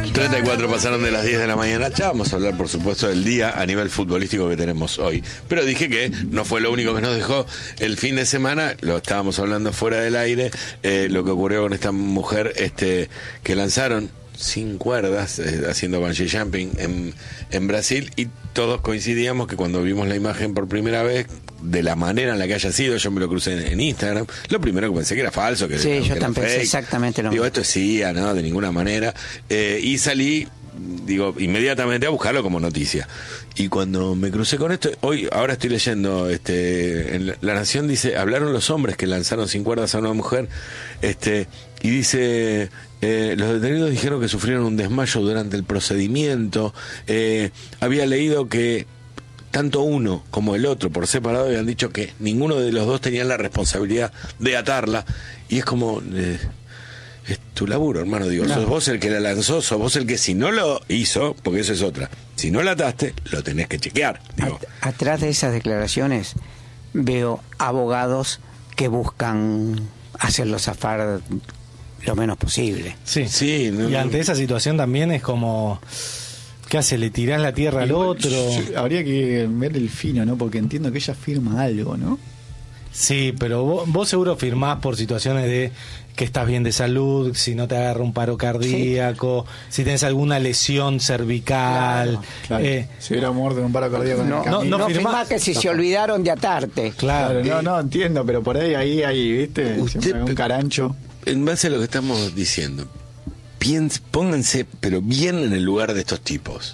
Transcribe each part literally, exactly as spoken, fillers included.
treinta y cuatro pasaron de las diez de la mañana. Ya vamos a hablar, por supuesto, del día a nivel futbolístico que tenemos hoy. Pero dije que no fue lo único que nos dejó el fin de semana. Lo estábamos hablando fuera del aire. Eh, lo que ocurrió con esta mujer este, que lanzaron sin cuerdas, eh, haciendo bungee jumping en, en Brasil, y todos coincidíamos que cuando vimos la imagen por primera vez, de la manera en la que haya sido, yo me lo crucé en, en Instagram, lo primero que pensé que era falso, que, sí, que yo era también pensé fake. exactamente lo Digo, mismo. esto es C I A, no, de ninguna manera, eh, y salí, digo, inmediatamente a buscarlo como noticia. Y cuando me crucé con esto, hoy, ahora estoy leyendo, este, en La Nación dice, hablaron los hombres que lanzaron sin cuerdas a una mujer, este, y dice, eh, los detenidos dijeron que sufrieron un desmayo durante el procedimiento. Eh, había leído que tanto uno como el otro por separado habían dicho que ninguno de los dos tenía la responsabilidad de atarla, y es como, eh, es tu laburo, hermano, digo, no. Sos vos el que la lanzó, sos vos el que, si no lo hizo, porque eso es otra, si no la ataste, lo tenés que chequear, digo. At- atrás de esas declaraciones veo abogados que buscan hacerlo zafar lo menos posible. Sí, sí, no, y ante esa situación también es como, ¿qué hace? ¿Le tirás la tierra al Igual, otro? yo- habría que ver el fino, ¿no? Porque entiendo que ella firma algo, ¿no? Sí, pero vos, vos seguro firmás por situaciones de que estás bien de salud, si no te agarra un paro cardíaco, sí. Si tenés alguna lesión cervical. Claro, Claro. Eh, Si hubiera muerto en un paro cardíaco en No, el no, camino. no, firmá- firmá que si se olvidaron de atarte. claro. Claro, no, no, entiendo, pero por ahí, ahí, ahí, ¿viste? Usted- Siempre un carancho. En base a lo que estamos diciendo, piens, pónganse, pero bien en el lugar de estos tipos.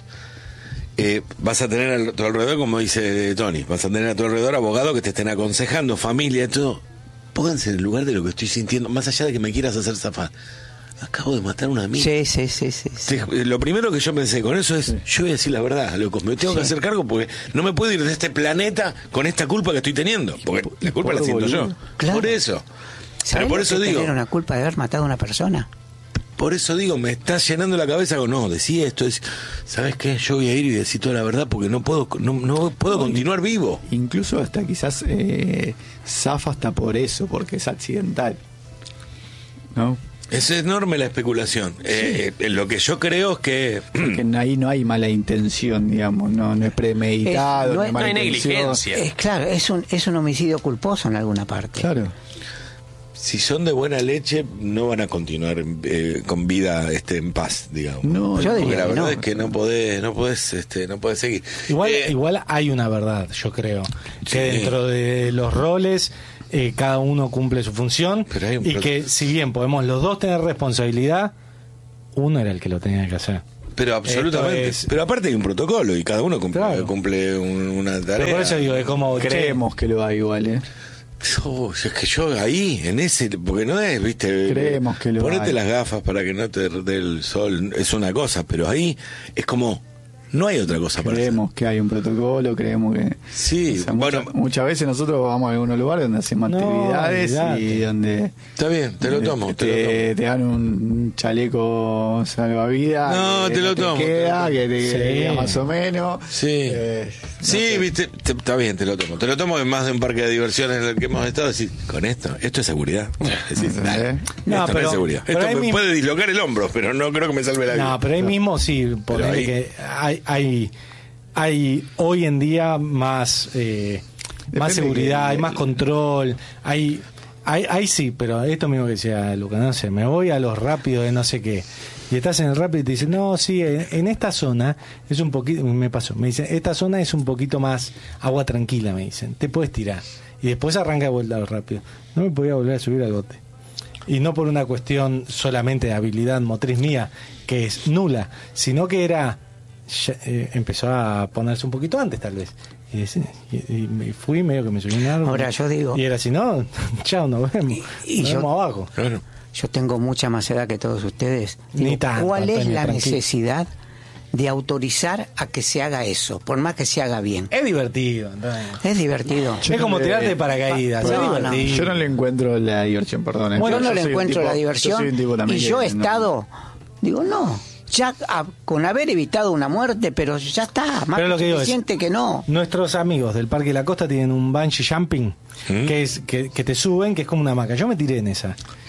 Eh, vas a tener a tu alrededor, como dice Tony, vas a tener a tu alrededor abogados que te estén aconsejando, familia, todo. Pónganse en el lugar de lo que estoy sintiendo, más allá de que me quieras hacer zafar. Acabo de matar a una amiga. Sí, sí, sí, sí, sí. Te- Lo primero que yo pensé con eso es, yo voy a decir la verdad, loco, me tengo que hacer cargo porque no me puedo ir de este planeta con esta culpa que estoy teniendo, porque la culpa la siento yo. Claro. Por eso. ¿Sabés Pero por lo eso que digo, tener una culpa de haber matado a una persona? por eso digo, me está llenando la cabeza con, no, decí esto, es, ¿sabes qué? Yo voy a ir y decir toda la verdad porque no puedo no, no puedo continuar vivo. Incluso hasta quizás eh, zafa hasta por eso, porque es accidental, ¿no? Es enorme la especulación. Eh, eh, lo que yo creo es que... Que ahí no hay mala intención, digamos, no, no es premeditado, Es- no no, es- hay mala no hay intención. negligencia. Es claro, es un, es un homicidio culposo en alguna parte. Claro. Si son de buena leche, no van a continuar eh, con vida este, en paz, digamos. No, Yo Porque diría la que verdad no. es que no podés, no podés, este, no podés seguir. Igual, Eh, igual hay una verdad, yo creo, que Sí. dentro de los roles eh, cada uno cumple su función, Pero hay un y pro- que si bien podemos los dos tener responsabilidad, uno era el que lo tenía que hacer. Pero absolutamente. Esto es- Pero aparte hay un protocolo y cada uno cumple, Claro. cumple un- una tarea. Pero por eso digo, es como, che, Creemos que lo hay igual, ¿eh? Oh, es que yo ahí, en ese, porque no es, viste, Creemos que lo ponete hay. las gafas para que no te dé el sol, es una cosa, pero ahí es como, no hay otra cosa para hacer. Creemos que hay un protocolo, creemos que... Sí, o sea, bueno, mucha- muchas veces nosotros vamos a algunos lugares donde hacemos No, actividades olvidate. y donde... está bien, te lo tomo, te, te, lo tomo. te dan un chaleco salvavidas. No, que te lo te tomo, te queda, lo tomo. que te Sí. queda más o menos. Sí, Eh, no sí, sé. viste, te- está bien, te lo tomo. Te lo tomo en más de un parque de diversiones en el que hemos estado. Decís, con esto, esto es seguridad. Decís, No sé. dale, No, esto no pero- es seguridad. pero Esto ahí me mismo- puede dislocar el hombro, pero no creo que me salve la vida. no, pero ahí mismo sí, ponele ahí- que hay, hay, hay hoy en día más, eh, más Depende seguridad, que- hay más control, hay, hay, hay sí, pero esto mismo que decía Lucas, no sé, me voy a los rápidos de no sé qué. Y estás en el rápido y te dicen, no, sí, en, en esta zona es un poquito, me pasó, me dicen, esta zona es un poquito más agua tranquila, me dicen, te puedes tirar. Y después arranca de vuelta a lo rápido. No me podía volver a subir al bote. Y no por una cuestión solamente de habilidad motriz mía, que es nula, sino que era, ya, eh, empezó a ponerse un poquito antes tal vez. Y, ese- y- y me fui medio que me subí a un árbol. Ahora, yo digo- Y era así, no, chao, nos vemos. Y- y nos yo- vemos abajo. Claro. Yo tengo mucha más edad que todos ustedes. Ni Digo, tanto, ¿cuál es Antonio, la tranquilo. necesidad de autorizar a que se haga eso? Por más que se haga bien. Es divertido. Entonces. Es divertido. Yo Es como no le- tirarte de paracaídas. No, es no. divertido. Yo no le encuentro la diversión, perdón. ¿eh? Bueno, Yo no le soy un encuentro tipo- la yo diversión. soy un tipo también Y que yo he no- estado, digo, no, ya a- con haber evitado una muerte, pero ya está, más Pero lo que que digo es- suficiente que no. Nuestros amigos del Parque de la Costa tienen un bungee jumping ¿Mm? que es que, que te suben, que es como una hamaca. Yo me tiré en esa.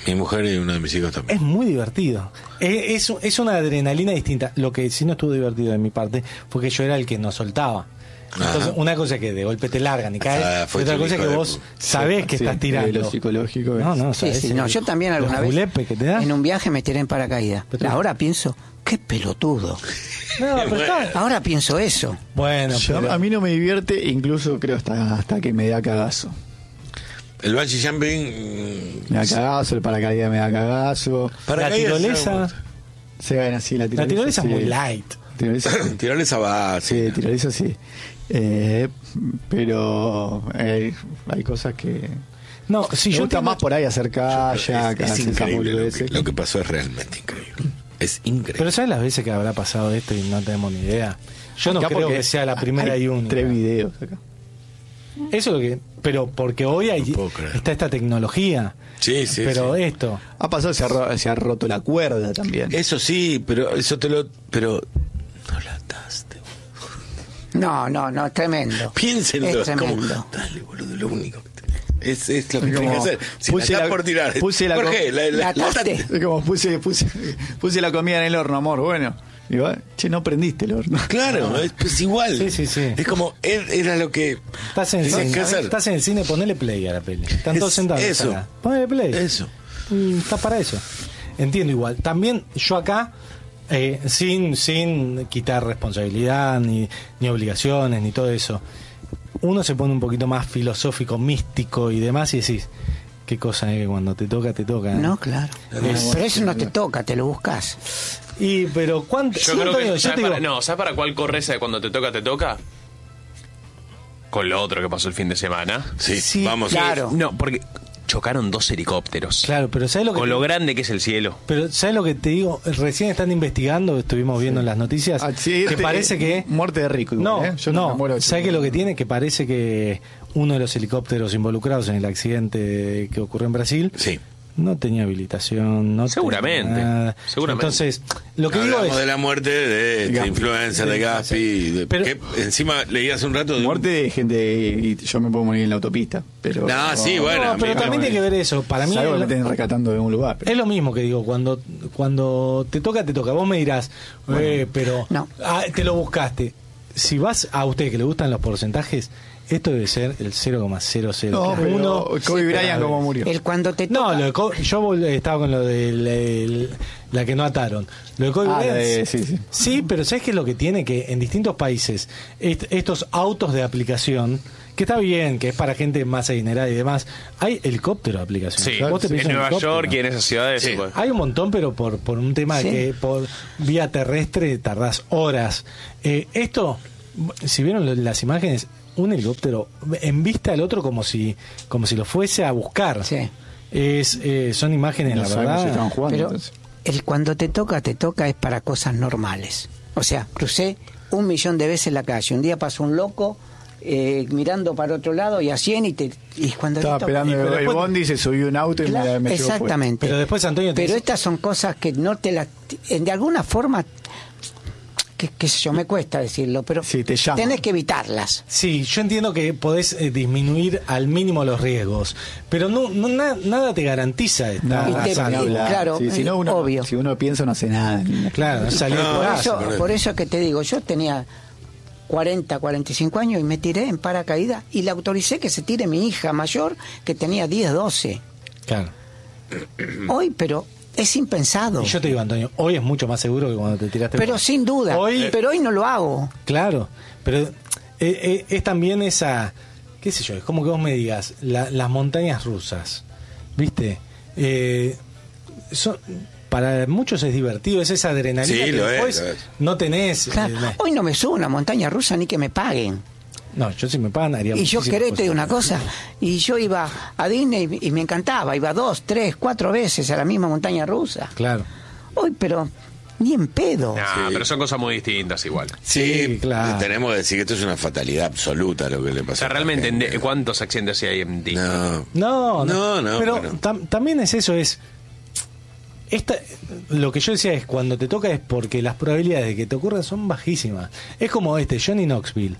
Mi mujer y uno de mis hijos también. Es muy divertido. Es, es, es una adrenalina distinta. Lo que sí no estuvo divertido de mi parte fue que yo era el que no soltaba. Entonces, Ajá. una cosa es que de golpe te largan y caes, Ah, y fue otra tu cosa es hijo que de vos pu- sabés que Sí, estás tirando. Lo psicológico No, es- no, Sí, sabés sí, el- no, yo también alguna los vez julepes que te da. en un viaje me tiré en paracaídas. Pero- Ahora pienso, qué pelotudo. No, pero está- Ahora pienso eso. Bueno, Yo- pero- a mí no me divierte, incluso creo hasta, hasta que me da cagazo. El bungee jumping. Me da cagazo, el paracaídas me da cagazo. la paracaídas, tirolesa, Se ven así, la tirolesa. la tirolesa sí. es muy light. Tirolesa, sí. Tirolesa va, sí. Sí, tirolesa sí. Eh, pero eh, hay cosas que... No, si me yo gusta tengo- más por ahí hacer kayak, es, es hacer increíble lo que, boludeces. lo que pasó, es realmente increíble. Es increíble. Pero ¿sabes las veces que habrá pasado esto y no tenemos ni idea? Yo no Acá creo porque que sea la primera hay y única. Tres videos acá. Eso es lo que... Pero porque hoy hay, No puedo creer. está esta tecnología. Sí, sí, Pero sí. esto... Ha pasado, se ha, ro- se ha roto la cuerda también. Eso sí, pero eso te lo. Pero. No la ataste. No, no, no, tremendo. Piénsenlo. Es Es como, tremendo. dale, boludo, lo único que te- es, es lo que Es tenés que como, hacer. Si puse la estás la- por tirar. puse la Jorge, co- la, la, La la- ataste. Es como puse, puse, puse la comida en el horno, amor. Bueno, digo, ah, che, no prendiste el horno. Claro, es pues igual. Sí, sí, sí. Es como, er- era lo que. Estás en, el tenías cine, que hacer. estás en el cine, ponele play a la peli. Están Es- todos sentados. eso. acá. Ponele play. Eso. Mm, Está para eso. Entiendo igual. También yo acá, eh, sin, sin quitar responsabilidad, ni, ni obligaciones, ni todo eso, uno se pone un poquito más filosófico, místico y demás y decís, qué cosa es que cuando te toca, te toca. No, claro. Es- Pero eso no te toca, te lo buscas. Y, pero ¿cuánto? Yo sí, creo Antonio, que. yo ¿sabes te digo, para, no, ¿sabes para cuál corre esa de cuando te toca, te toca? Con lo otro que pasó el fin de semana. Sí, Sí, vamos. claro. No, porque chocaron dos helicópteros. claro, pero ¿sabes lo que Con te- lo grande que es el cielo. Pero ¿sabes lo que te digo? Recién están investigando, estuvimos viendo en las noticias, Accidente, que parece que... Muerte de rico. No, igual, ¿eh? Yo no, me muero de ¿sabes qué es lo que tiene? Que parece que uno de los helicópteros involucrados en el accidente que ocurrió en Brasil Sí. no tenía habilitación, no Seguramente, tenía nada. seguramente. Entonces, lo que digo Hablamos es... de la muerte de este Gaspi. influencer, de Gaspi. de- Pero- que encima leí hace un rato. de un- Muerte de gente, y yo me puedo morir en la autopista. Pero, No, sí, bueno. No, a mí pero me- también tiene que ver eso. Para mí Salvo que es me lo, estén rescatando de un lugar. pero- es lo mismo que digo, cuando cuando te toca, te toca. Vos me dirás, eh, pero No. ah, te lo buscaste. Si vas a usted que le gustan los porcentajes, esto debe ser el cero coma cero cero No, pero uno. Kobe Bryant como murió. El cuando te No, toca. lo de Co- yo vol- estaba con lo de el- el- la que no ataron. Lo de Kobe Ah, Bryant, la de- sí, sí. sí, pero ¿sabes qué es lo que tiene? Que en distintos países, est- estos autos de aplicación, que está bien, que es para gente más adinerada y demás, hay helicóptero de aplicación. Sí, Vos te en pedís un Nueva helicóptero. York y en esas ciudades. Sí. pues. Hay un montón, pero por, por un tema Sí. que por vía terrestre tardás horas. Eh, esto, si vieron lo- las imágenes, un helicóptero en vista del otro como si como si lo fuese a buscar. Sí. Es, eh, son imágenes, No la sabemos si verdad. estaban jugando. Pero entonces. el cuando te toca, te toca es para cosas normales. O sea, crucé un millón de veces la calle. Un día pasó un loco eh, mirando para otro lado y a cien y, te, y cuando Estaba te toca- esperando y pero el después- bondi, se subió un auto y Claro, me, me llevó exactamente. Pero después, Antonio, te Pero dice- estas son cosas que no te las... De alguna forma, que, qué sé yo, me cuesta decirlo, pero Sí, te llama. tenés que evitarlas. Sí, yo entiendo que podés eh, disminuir al mínimo los riesgos, pero no, no na- nada te garantiza esta Nada, Y te- salud. ni hablar. claro, Sí, si, no uno, obvio. si uno piensa, no hace nada. Claro, no salir No, por Por ahí. eso, por eso. por eso que te digo, yo tenía cuarenta, cuarenta y cinco años y me tiré en paracaídas y le autoricé que se tire mi hija mayor que tenía diez, doce. Claro. Hoy, pero es impensado. Y yo te digo, Antonio, hoy es mucho más seguro que cuando te tiraste. Pero sin duda, Hoy- pero hoy no lo hago. Claro, pero eh, eh, es también esa, qué sé yo, es como que vos me digas, la- las montañas rusas, ¿viste? Eh, son, para muchos es divertido, es esa adrenalina Sí, que lo es, después lo es. no tenés. Claro, eh, hoy no me subo a una montaña rusa ni que me paguen. no, yo si me pagan haría Y yo muchísimas querés, te digo cosas. una cosa, y yo iba a Disney y me encantaba, iba dos, tres, cuatro veces a la misma montaña rusa. Claro. Hoy, pero ni en pedo. Nah, Sí. pero son cosas muy distintas igual. Sí, Sí, claro. tenemos que decir que esto es una fatalidad absoluta lo que le pasó. O sea, a esta realmente, gente. ¿en- ¿cuántos accidentes hay en Disney? No. No, no, No, no, pero pero- tam- también es eso, es esta, lo que yo decía es cuando te toca es porque las probabilidades de que te ocurran son bajísimas. Es como este Johnny Knoxville.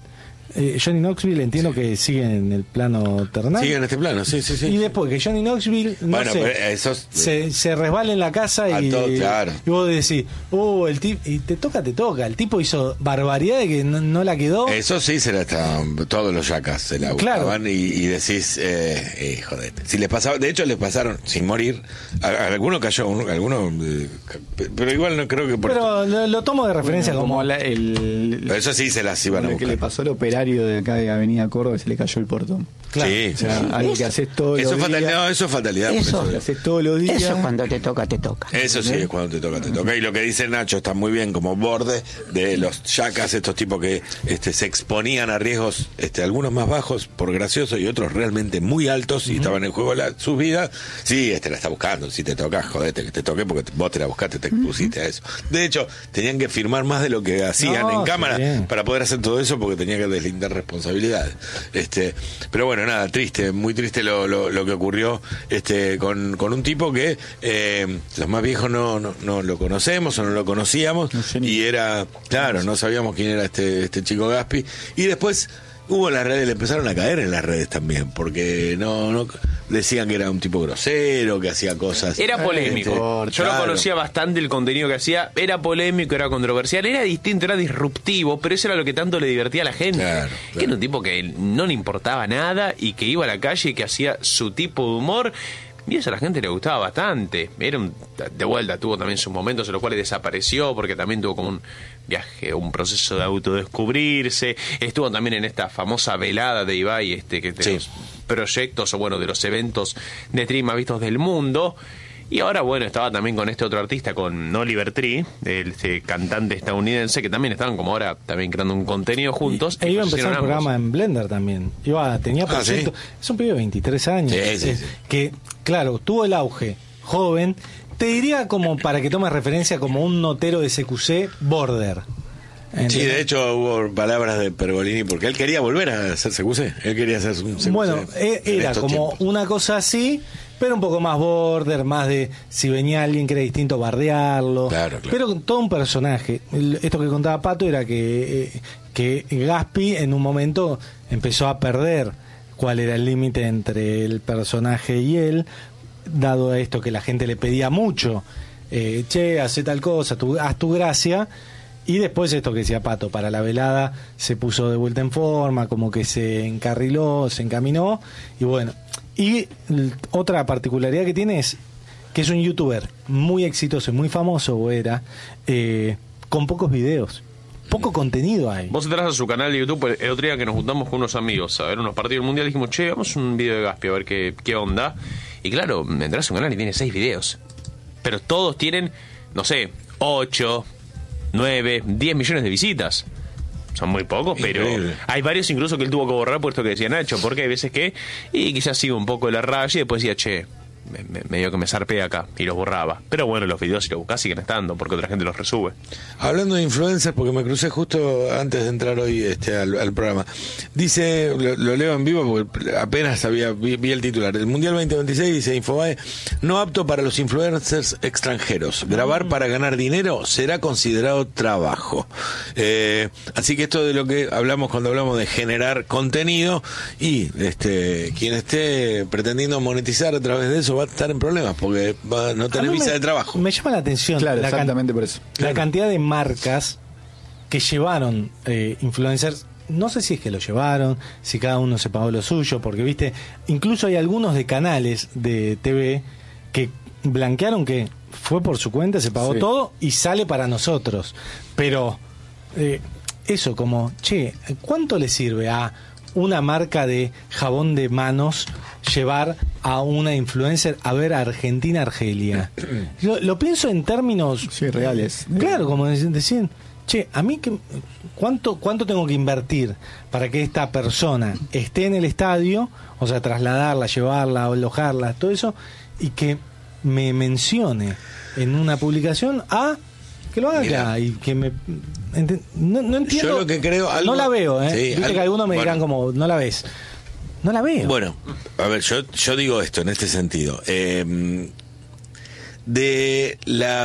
eh, Johnny Knoxville entiendo que sigue en el plano terrenal. Sigue en este plano, sí, sí, sí. Y después que Johnny Knoxville, no bueno, sé, pero esos, se, se resbala en la casa y, todo, claro. y vos decís, oh, el tipo, y te toca, te toca. El tipo hizo barbaridad de que no, no la quedó. Eso sí, se la estaban, todos los yacas se la Claro. buscaban y, y decís, eh, eh, joder. Si les pasaba, de hecho les pasaron sin morir. A, a alguno cayó, uno, alguno, eh, pero igual no creo que por Pero lo, lo tomo de referencia Bueno, como, como la- el, pero eso sí se las iban a el que buscar. le pasó al operario de acá de Avenida Córdoba, que se le cayó el portón. claro. Sí, O sea, sí. algo que haces todos Eso los es fatalidad, días. no, eso es fatalidad. por Eso. eso- Lo haces todos los días. Eso cuando te toca, te toca. Eso sí, es cuando te toca, te toca. Y lo que dice Nacho está muy bien, como borde de los yacas, estos tipos que este, se exponían a riesgos, este, algunos más bajos por gracioso y otros realmente muy altos y estaban en juego la, sus vidas. Sí, este la está buscando. Si te toca, jodete que te toque porque vos te la buscaste, te expusiste a eso. De hecho, tenían que firmar más de lo que hacían No, en sí, cámara bien. para poder hacer todo eso porque tenía que deslindar responsabilidades. Este, pero bueno, nada, triste, muy triste lo, lo, lo que ocurrió este, con, con un tipo que eh, los más viejos no, no, no lo conocemos o no lo conocíamos No sé ni- y era, claro, no sabíamos quién era este, este chico Gaspi y después hubo en las redes, le empezaron a caer en las redes también porque no, no decían que era un tipo grosero, que hacía cosas. Era polémico. Este, Yo lo claro. conocía bastante el contenido que hacía. Era polémico, era controversial, era distinto, era disruptivo, pero eso era lo que tanto le divertía a la gente. Claro, Que claro. era un tipo que no le importaba nada y que iba a la calle y que hacía su tipo de humor. Y eso a la gente le gustaba bastante. Era un, de vuelta, tuvo también sus momentos en los cuales desapareció, porque también tuvo como un viaje, un proceso de autodescubrirse. Estuvo también en esta famosa velada de Ibai, este, que de Sí. los proyectos, o bueno, de los eventos de stream más vistos del mundo. Y ahora, bueno, estaba también con este otro artista, con Oliver Tree, el este cantante estadounidense, que también estaban como ahora también creando un contenido juntos. E iba a Y empezar el hicieron ambos. programa en Blender también. Iba, tenía Ah, proyecto. ¿sí? Es un pibe de veintitrés años. Sí, sí, eh, sí. Que, claro, tuvo el auge, joven. Te diría como para que tomes referencia como un notero de C Q C border. Sí, ¿Entendés? de hecho hubo palabras de Pergolini porque él quería volver a hacer C Q C. Él quería hacer un C Q C. Bueno, eh, en era estos como tiempos. una cosa así, pero un poco más border, más de si venía alguien que era distinto, bardearlo. Claro, claro. Pero con todo un personaje. El- Esto que contaba Pato era que, eh, que Gaspi en un momento empezó a perder cuál era el límite entre el personaje y él, dado a esto que la gente le pedía mucho. Eh, che, hace tal cosa, tu, haz tu gracia. Y después esto que decía Pato, para la velada se puso de vuelta en forma, como que se encarriló, se encaminó, y bueno. Y l- otra particularidad que tiene es que es un youtuber muy exitoso y muy famoso, o era, eh, con pocos videos. Poco contenido hay. Vos entras a su canal de YouTube el otro día que nos juntamos con unos amigos a ver unos partidos del mundial, dijimos, che, vamos a un video de Gaspi a ver qué, qué onda. Y claro, entras a su canal y tiene seis videos. Pero todos tienen, no sé, ocho, nueve, diez millones de visitas. Son muy pocos, pero Increíble. hay varios incluso que él tuvo que borrar por esto que decía Nacho, porque hay veces que, y quizás sigo un poco la raya y después decía, che, me, me- medio que me zarpé acá, y los borraba. Pero bueno, los videos si los buscás siguen estando, porque otra gente los resube. Hablando de influencers, porque me crucé justo antes de entrar hoy este al, al programa. Dice, lo, lo leo en vivo porque apenas había vi, vi el titular. El Mundial veinte veintiséis dice Infobae, no apto para los influencers extranjeros. Grabar para ganar dinero será considerado trabajo. Eh, así que esto de lo que hablamos cuando hablamos de generar contenido y este quien esté pretendiendo monetizar a través de eso va a estar en problemas porque va a no A tener mí visa me- de trabajo. Me llama la atención Claro, la, can- exactamente por eso. la cantidad de marcas que llevaron eh, influencers. No sé si es que lo llevaron, si cada uno se pagó lo suyo, porque viste, incluso hay algunos de canales de T V que blanquearon que fue por su cuenta, se pagó Sí. todo y sale para nosotros. Pero eh, eso como, che, ¿cuánto le sirve a una marca de jabón de manos llevar a una influencer a ver a Argentina Argelia? Lo, lo pienso en términos Sí, reales. Claro, como dec- decían, che, a mí que, ¿cuánto, cuánto tengo que invertir para que esta persona esté en el estadio, o sea, trasladarla, llevarla, alojarla, todo eso, y que me mencione en una publicación a que lo haga Mirá. acá y que me ent- no, no entiendo. Yo lo que creo, algo- no la veo, ¿eh? Sí, Viste algo- que algunos me bueno. dirán como, no la ves. No la veo. Bueno, a ver, yo, yo digo esto en este sentido. Eh, de la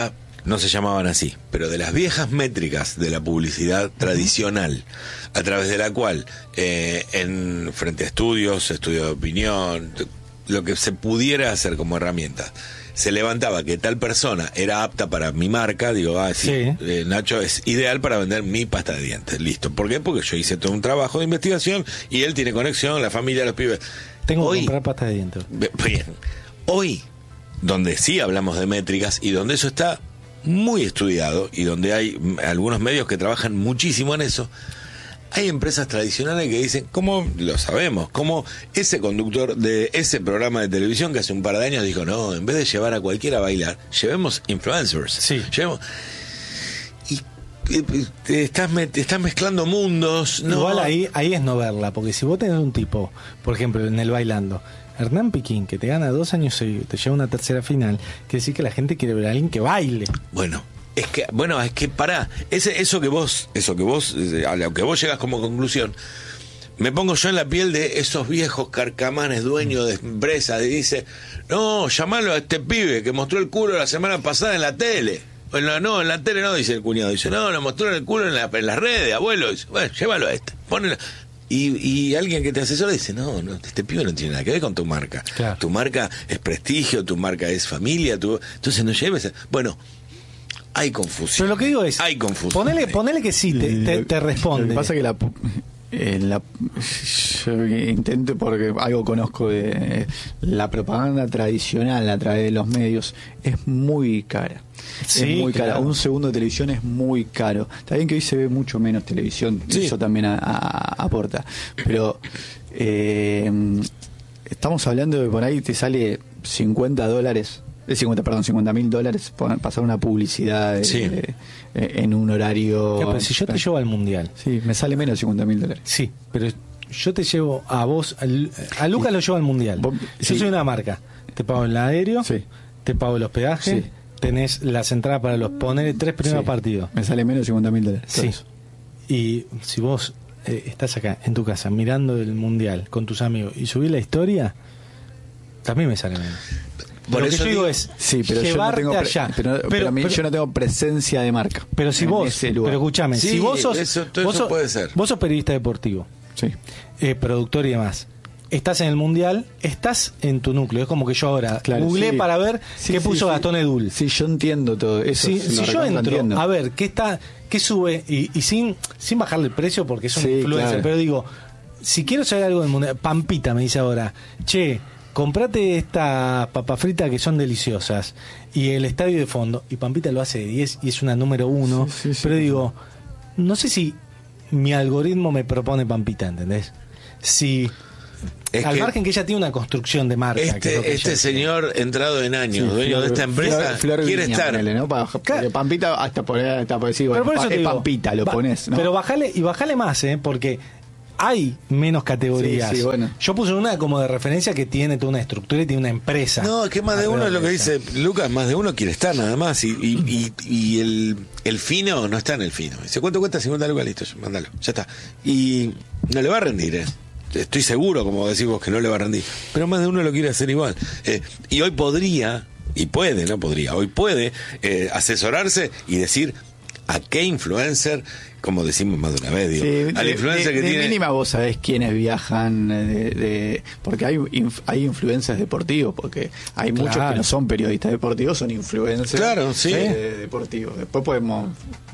no se llamaban así, pero de las viejas métricas de la publicidad tradicional, a través de la cual, eh, en frente a estudios, estudios de opinión, lo que se pudiera hacer como herramienta, se levantaba que tal persona era apta para mi marca, digo, ah, sí, Sí. Eh, Nacho es ideal para vender mi pasta de dientes, listo. ¿Por qué? Porque yo hice todo un trabajo de investigación y él tiene conexión, la familia, los pibes. Tengo Hoy, que comprar pasta de dientes. bien, hoy, donde sí hablamos de métricas y donde eso está muy estudiado y donde hay mm, algunos medios que trabajan muchísimo en eso, hay empresas tradicionales que dicen, como lo sabemos, como ese conductor de ese programa de televisión que hace un par de años dijo, no, en vez de llevar a cualquiera a bailar, llevemos influencers. Sí. Llevemos... Y eh, te estás, me- te estás mezclando mundos. No. Igual ahí, ahí es no verla, porque si vos tenés un tipo, por ejemplo, en el bailando, Hernán Piquín, que te gana dos años seguidos, te lleva a una tercera final, quiere decir que la gente quiere ver a alguien que baile. Bueno, es que, bueno, es que pará, ese, eso que vos, eso que vos, eh, a lo que vos llegas como conclusión, me pongo yo en la piel de esos viejos carcamanes dueños de empresas y dice, no, llamalo a este pibe que mostró el culo la semana pasada en la tele. Bueno, no, en la tele no, dice el cuñado, dice, no, lo mostró el culo en, la, en las redes, abuelo, dice, bueno, llévalo a este, ponelo. Y, y alguien que te asesora dice, no, no, este pibe no tiene nada que ver con tu marca. Claro. Tu marca es prestigio, tu marca es familia, tu... entonces no lleves... a... Bueno, hay confusión. Pero lo que digo es, hay confusión. ponele, ponele que sí, te, te, te responde. Lo que pasa es que la, pu- eh, la yo intento, porque algo conozco de la propaganda tradicional a través de los medios, es muy cara. Sí, es muy cara. claro. Un segundo de televisión es muy caro. Está bien que hoy se ve mucho menos televisión, Sí. eso también a- a- aporta. Pero eh, estamos hablando de por ahí te sale cincuenta dólares. De cincuenta, perdón, cincuenta mil dólares por pasar una publicidad de- Sí. de- en un horario. Claro, pero si yo te llevo al mundial, Sí, me sale menos de cincuenta mil dólares. sí, pero yo te llevo a vos, al- a Lucas lo llevo al mundial. Vos- Yo sí. soy una marca, te pago el aéreo, Sí. te pago el hospedaje, Sí. tenés las entradas para los poner tres primeros Sí. partidos. Me sale menos de cincuenta mil dólares. Sí. Y si vos eh, estás acá en tu casa mirando el mundial con tus amigos y subís la historia, también me sale menos. Por Lo que eso yo digo digo- es Sí, pero yo no llevarte tengo pre- allá. pero, pero a mí yo no tengo presencia de marca. pero si en vos, ese lugar. pero escúchame, Sí, si vos sos, eso- todo vos eso sos- puede ser. vos sos periodista deportivo, Sí. eh, productor y demás. Estás en el mundial, estás en tu núcleo. Es como que yo ahora Claro, googleé sí. para ver Sí, qué sí, puso sí. Gastón Edul. Sí, yo entiendo todo eso. Si, lo si yo recontra entro entiendo. a ver qué está, qué sube y, y sin sin bajarle el precio porque es un Sí, influencer, claro. pero digo, si quiero saber algo del mundial, Pampita me dice ahora, che, comprate estas papas fritas que son deliciosas y el estadio de fondo, y Pampita lo hace de diez y es una número uno, Sí, sí, sí. pero digo, no sé si mi algoritmo me propone Pampita, ¿entendés? Si Es al que margen que ella tiene una construcción de marca, que es lo este, que este ella- señor entrado en años, Sí, dueño de esta empresa, Flor- Flor quiere Viña, estar. ponele, ¿no? Pa- porque Pampita, hasta por, hasta por decir, Pero bueno, por eso pa- te es digo, Pampita, lo ba- pones, ¿no? Pero bajale, y bajale más, ¿eh? Porque hay menos categorías. Sí, sí, bueno. Yo puse una como de referencia que tiene toda una estructura y tiene una empresa. No, es que más de uno es lo que dice Lucas, más de uno quiere estar nada más. Y, y, y, y el, el fino no está en el fino. Dice, ¿cuánto cuesta? cincuenta lucas, listo, mándalo, ya está. Y no le va a rendir, ¿eh? Estoy seguro, como decís vos, que no le va a rendir. Pero más de uno lo quiere hacer igual. Eh, y hoy podría, y puede, no podría, hoy puede eh, asesorarse y decir a qué influencer, como decimos más de una vez, digo, Sí, al de- influencer de, que de tiene... mínima vos sabés quiénes viajan, eh, de, de- porque hay inf- hay influencers deportivos, porque hay muchos Claro. que no son periodistas deportivos, son influencers Claro, sí. eh, deportivos. Después podemos...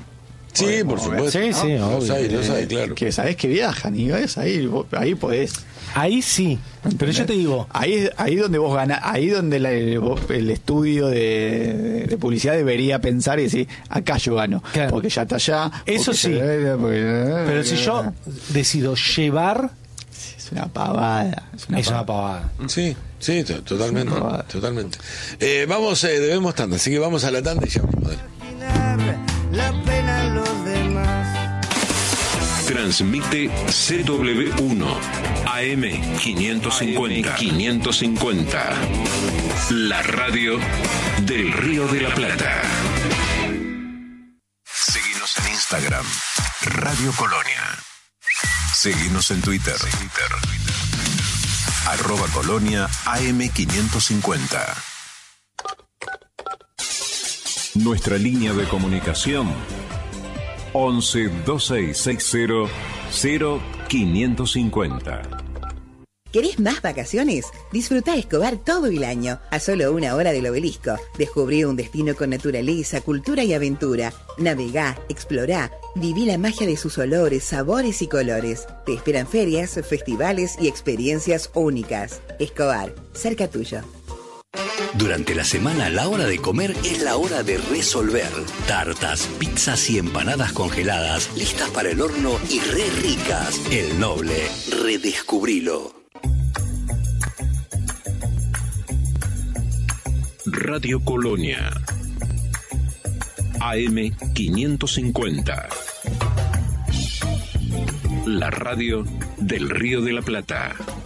Sí, podemos por ver, supuesto. Sí, sí, ¿no? Los obvio. hay, los hay, eh, claro. Que sabés que viajan y ves, ahí, vos- ahí podés... Ahí sí. Pero yo te digo, Ahí es ahí donde vos ganás, ahí donde la- el, vos- el estudio de, de publicidad debería pensar y decir, acá yo gano, Claro. porque ya está allá. Eso porque sí. ya- porque- pero si yo decido llevar, Es una pavada. Es una es una pavada. pavada. Sí, sí, to- totalmente, Es una pavada. totalmente. Eh, vamos, eh, debemos tanda, así que vamos a la tanda y ya vamos. Dale. La pena en los demás. Transmite C W uno A M quinientos cincuenta. quinientos cincuenta. La radio del Río de la Plata. Seguinos en Instagram, Radio Colonia. Seguinos en Twitter, arroba Colonia A M quinientos cincuenta. Nuestra línea de comunicación once veintiséis sesenta cero quinientos cincuenta. ¿Querés más vacaciones? Disfruta Escobar todo el año, a solo una hora del Obelisco. Descubrí un destino con naturaleza, cultura y aventura. Navegá, explorá, viví la magia de sus olores, sabores y colores. Te esperan ferias, festivales y experiencias únicas. Escobar, cerca tuyo. Durante la semana, la hora de comer es la hora de resolver. Tartas, pizzas y empanadas congeladas, listas para el horno y re ricas. El Noble, redescubrilo. Radio Colonia A M quinientos cincuenta. La radio del Río de la Plata.